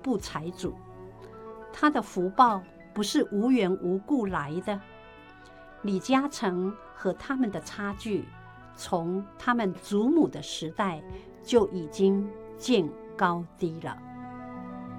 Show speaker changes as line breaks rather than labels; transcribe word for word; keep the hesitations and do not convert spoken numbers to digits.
部财主，他的福报不是无缘无故来的。李嘉诚和他们的差距，从他们祖母的时代就已经见高低了。